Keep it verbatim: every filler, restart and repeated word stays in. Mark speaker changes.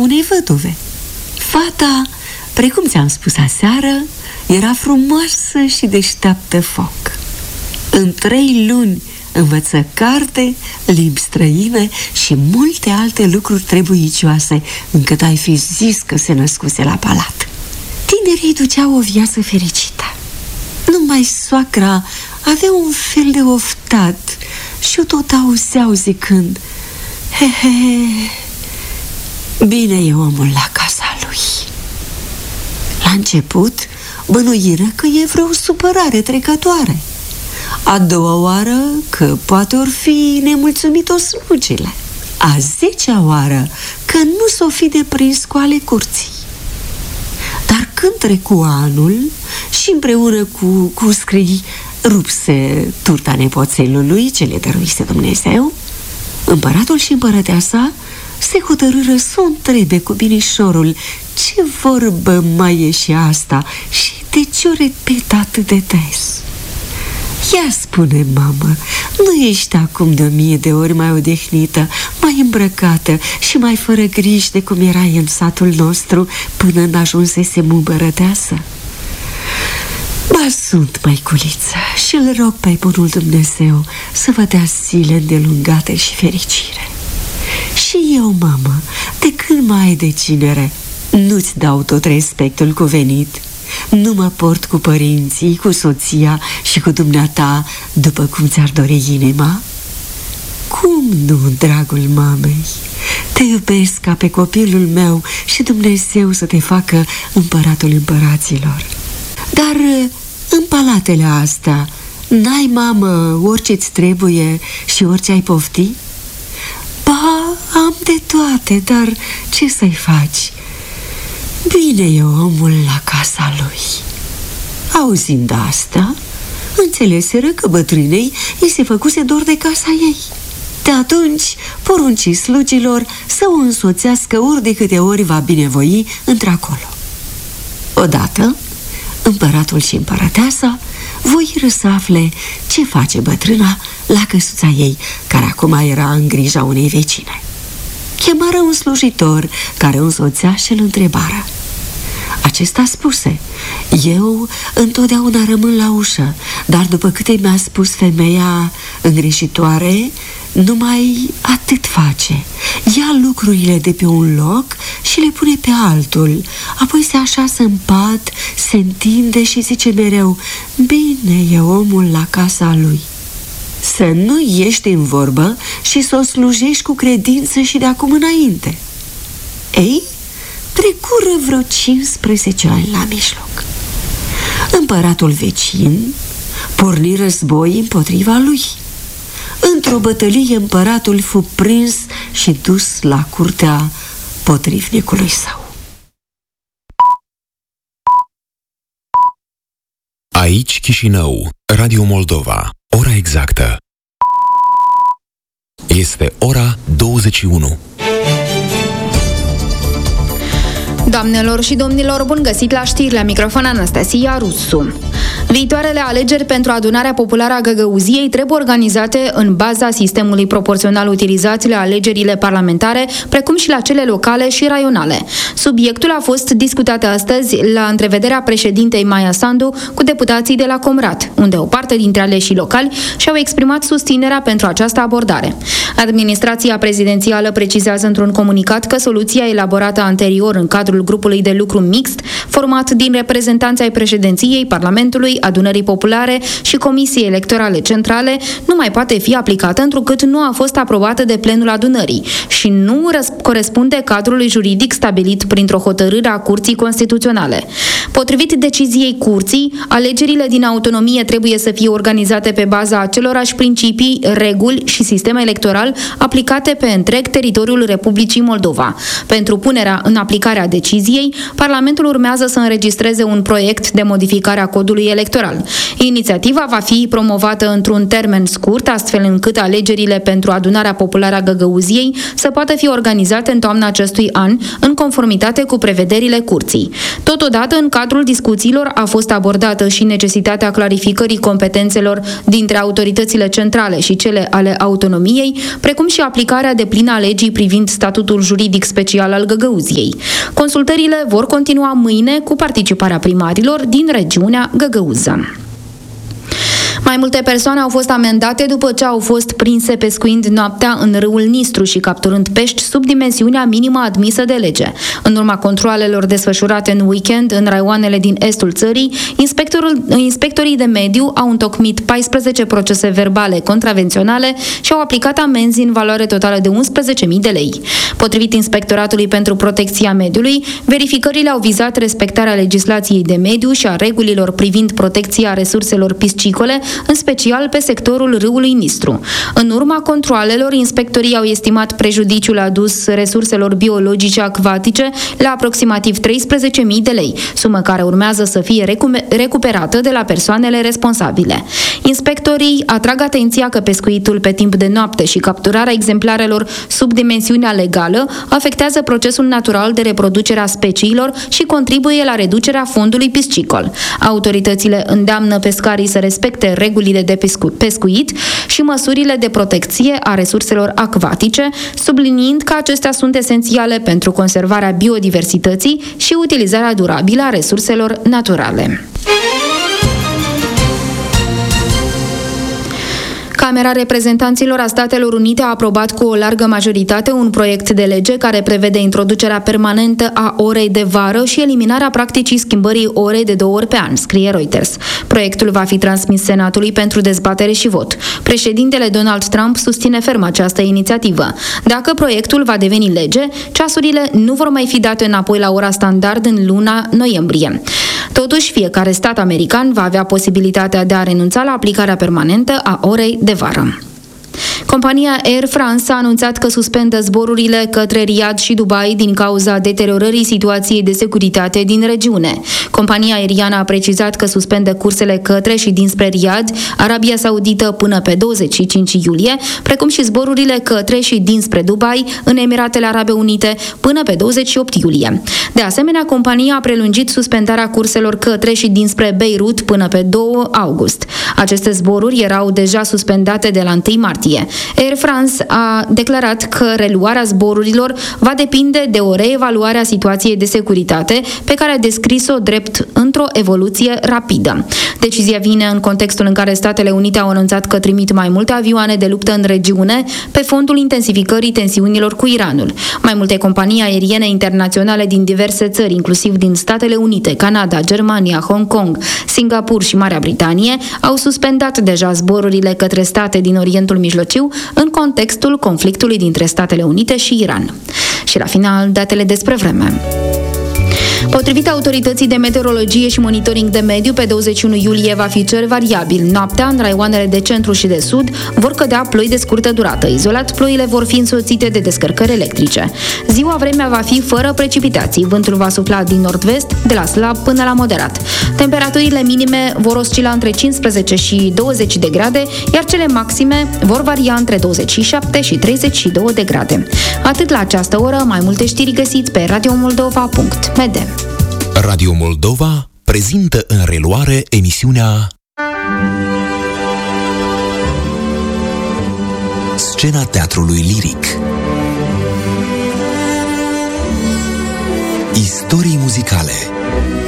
Speaker 1: unei văduve. Fata, precum ți-am spus aseară, era frumoasă și deșteaptă foc. În trei luni învăță carte, limbi străine și multe alte lucruri trebuicioase, încât ai fi zis că se născuse la palat. Tinerii duceau o viață fericită. Numai soacra avea un fel de oftat și o tot auzeau zicând: he, he, bine e omul la casa lui. La început bănuiră că e vreo supărare trecătoare. A doua oară că poate or fi nemulțumit-o slugile. A zecea oară că nu s-o fi deprins cu ale curții. Dar când trecu anul și împreună cu, cu scrii rupse turta nepoțelului ce le dăruise Dumnezeu, împăratul și împărăteasa se hotărâră să o întrebe cu binișorul ce vorbă mai e și asta și de ce o repetă atât de des. Ia spune, mamă, nu ești acum de o mie de ori mai odihnită, mai îmbrăcată și mai fără griji de cum erai în satul nostru până n-ajunsesem împărăteasă? Ba, sunt, măiculiță, și îl rog pe bunul Dumnezeu să vă dea zile îndelungate și fericire. Și eu, mamă, de când mai ai de cinere, nu-ți dau tot respectul cuvenit. Nu mă port cu părinții, cu soția și cu dumneata după cum ți-ar dori inima? Cum nu, dragul mamei? Te iubesc ca pe copilul meu și Dumnezeu să te facă împăratul împăraților. Dar în palatele astea n-ai, mamă, orice-ți trebuie și orice ai pofti? Ba, am de toate, dar ce să-i faci? Bine e omul la casa lui. Auzind asta, înțeleseră că bătrânei îi se făcuse dor de casa ei. De atunci porunci slugilor să o însoțească ori de câte ori va binevoi într-acolo. Odată, împăratul și împărăteasa voiră să afle ce face bătrâna la căsuța ei, care acum era în grija unei vecine. Chemară un slujitor care o însoțea și îl întrebară. Acesta spuse: eu întotdeauna rămân la ușă, dar după câte mi-a spus femeia îngrijitoare, numai atât face. Ia lucrurile de pe un loc și le pune pe altul, apoi se așează în pat, se întinde și zice mereu: bine e omul la casa lui. Să nu ieși în vorbă și să o slujești cu credință și de acum înainte. Ei, trecură vreo cincisprezece ani la mijloc. Împăratul vecin porni război împotriva lui. Într-o bătălie împăratul fu prins și dus la curtea potrivnicului său.
Speaker 2: Aici Chișinău, Radio Moldova. Ora exactă este ora douăzeci și unu.
Speaker 3: Doamnelor și domnilor, bun găsit la știri, la microfon Anastasia Rusu. Viitoarele alegeri pentru adunarea populară a Găgăuziei trebuie organizate în baza sistemului proporțional utilizat la alegerile parlamentare, precum și la cele locale și raionale. Subiectul a fost discutat astăzi la întrevederea președintei Maia Sandu cu deputații de la Comrat, unde o parte dintre aleșii locali și-au exprimat susținerea pentru această abordare. Administrația prezidențială precizează într-un comunicat că soluția elaborată anterior în cadrul grupului de lucru mixt, format din reprezentanți ai președinției, Parlamentului, Adunării Populare și Comisiei Electorale Centrale, nu mai poate fi aplicată întrucât nu a fost aprobată de plenul adunării și nu corespunde cadrului juridic stabilit printr-o hotărâre a Curții Constituționale. Potrivit deciziei Curții, alegerile din autonomie trebuie să fie organizate pe baza acelorași principii, reguli și sistem electoral aplicate pe întreg teritoriul Republicii Moldova. Pentru punerea în aplicare a deciziei, Parlamentul urmează să înregistreze un proiect de modificare a codului electoral. Inițiativa va fi promovată într-un termen scurt, astfel încât alegerile pentru adunarea populară a Găgăuziei să poată fi organizate în toamna acestui an, în conformitate cu prevederile Curții. Totodată, în cadrul discuțiilor a fost abordată și necesitatea clarificării competențelor dintre autoritățile centrale și cele ale autonomiei, precum și aplicarea deplină a legii privind statutul juridic special al Găgăuziei. Consultările vor continua mâine cu participarea primarilor din regiunea Găgăuză. Mai multe persoane au fost amendate după ce au fost prinse pescuind noaptea în râul Nistru și capturând pești sub dimensiunea minimă admisă de lege. În urma controalelor desfășurate în weekend în raioanele din estul țării, inspectorii de mediu au întocmit paisprezece procese verbale contravenționale și au aplicat amenzi în valoare totală de unsprezece mii de lei. Potrivit Inspectoratului pentru Protecția Mediului, verificările au vizat respectarea legislației de mediu și a regulilor privind protecția resurselor piscicole, în special pe sectorul râului Nistru. În urma controalelor, inspectorii au estimat prejudiciul adus resurselor biologice acvatice la aproximativ treisprezece mii de lei, sumă care urmează să fie recuperată de la persoanele responsabile. Inspectorii atrag atenția că pescuitul pe timp de noapte și capturarea exemplarelor sub dimensiunea legală afectează procesul natural de reproducere a speciilor și contribuie la reducerea fondului piscicol. Autoritățile îndeamnă pescarii să respecte regulile de pescuit și măsurile de protecție a resurselor acvatice, subliniind că acestea sunt esențiale pentru conservarea biodiversității și utilizarea durabilă a resurselor naturale. Camera Reprezentanților a Statelor Unite a aprobat cu o largă majoritate un proiect de lege care prevede introducerea permanentă a orei de vară și eliminarea practicii schimbării orei de două ori pe an, scrie Reuters. Proiectul va fi transmis Senatului pentru dezbatere și vot. Președintele Donald Trump susține ferm această inițiativă. Dacă proiectul va deveni lege, ceasurile nu vor mai fi date înapoi la ora standard în luna noiembrie. Totuși, fiecare stat american va avea posibilitatea de a renunța la aplicarea permanentă a orei de vară. Compania Air France a anunțat că suspendă zborurile către Riyadh și Dubai din cauza deteriorării situației de securitate din regiune. Compania aeriană a precizat că suspendă cursele către și dinspre Riyadh, Arabia Saudită, până pe douăzeci și cinci iulie, precum și zborurile către și dinspre Dubai, în Emiratele Arabe Unite, până pe douăzeci și opt iulie. De asemenea, compania a prelungit suspendarea curselor către și dinspre Beirut până pe doi august. Aceste zboruri erau deja suspendate de la întâi martie. Air France a declarat că reluarea zborurilor va depinde de o reevaluare a situației de securitate pe care a descris-o drept într-o evoluție rapidă. Decizia vine în contextul în care Statele Unite au anunțat că trimit mai multe avioane de luptă în regiune pe fondul intensificării tensiunilor cu Iranul. Mai multe companii aeriene internaționale din diverse țări, inclusiv din Statele Unite, Canada, Germania, Hong Kong, Singapur și Marea Britanie, au suspendat deja zborurile către state din Orientul Mijlociu în contextul conflictului dintre Statele Unite și Iran. Și la final, datele despre vreme. Potrivit autorității de meteorologie și monitoring de mediu, pe douăzeci și unu iulie va fi cer variabil. Noaptea, în raioanele de centru și de sud, vor cădea ploi de scurtă durată. Izolat, ploile vor fi însoțite de descărcări electrice. Ziua, vremea va fi fără precipitații. Vântul va sufla din nord-vest, de la slab până la moderat. Temperaturile minime vor oscila între cincisprezece și douăzeci de grade, iar cele maxime vor varia între douăzeci și șapte și treizeci și două de grade. Atât la această oră, mai multe știri găsiți pe radio moldova punct m d.
Speaker 2: Radio Moldova prezintă în reluare emisiunea Scena teatrului liric. Istorii muzicale.